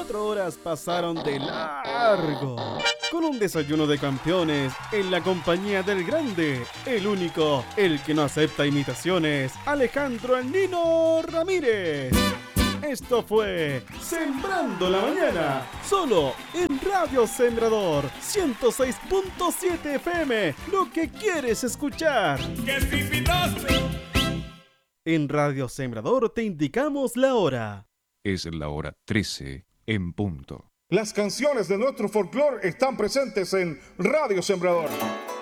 4 horas pasaron de largo, con un desayuno de campeones en la compañía del grande, el único, el que no acepta imitaciones, Alejandro El Nino Ramírez. Esto fue Sembrando la Mañana, solo en Radio Sembrador 106.7 FM, lo que quieres escuchar. En Radio Sembrador te indicamos la hora. Es la hora 13 en punto. Las canciones de nuestro folclore están presentes en Radio Sembrador.